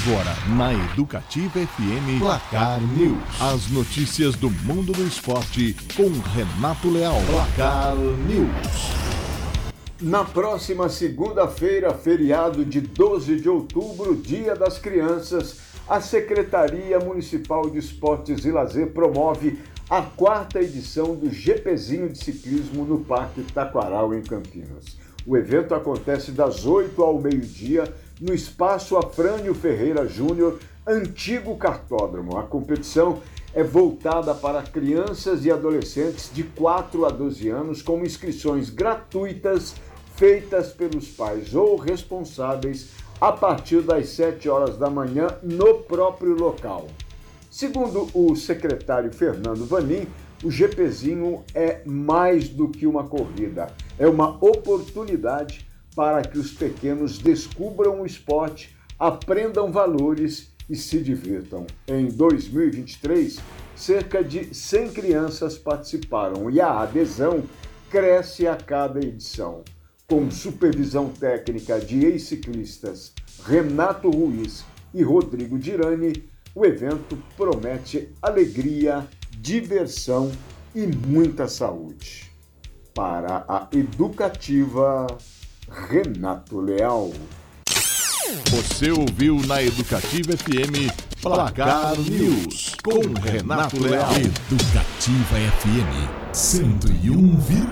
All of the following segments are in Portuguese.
Agora, na Educativa FM, Placar News. As notícias do mundo do esporte com Renato Leal. Placar News. Na próxima segunda-feira, feriado de 12 de outubro, Dia das Crianças, a Secretaria Municipal de Esportes e Lazer promove a 4ª edição do GPzinho de Ciclismo no Parque Taquaral, em Campinas. O evento acontece das 8 ao meio-dia no Espaço Afrânio Ferreira Júnior, antigo cartódromo. A competição é voltada para crianças e adolescentes de 4 a 12 anos, com inscrições gratuitas feitas pelos pais ou responsáveis a partir das 7 horas da manhã no próprio local. Segundo o secretário Fernando Vanin, o GPzinho é mais do que uma corrida, é uma oportunidade para que os pequenos descubram o esporte, aprendam valores e se divirtam. Em 2023, cerca de 100 crianças participaram e a adesão cresce a cada edição. Com supervisão técnica de ex-ciclistas Renato Ruiz e Rodrigo Dirani, o evento promete alegria, diversão e muita saúde. Para a Educativa, Renato Leal. Você ouviu na Educativa FM Placar News com Renato Leal. Educativa FM 101,9.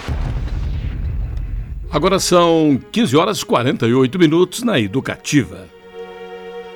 Agora são 15 horas e 48 minutos na Educativa.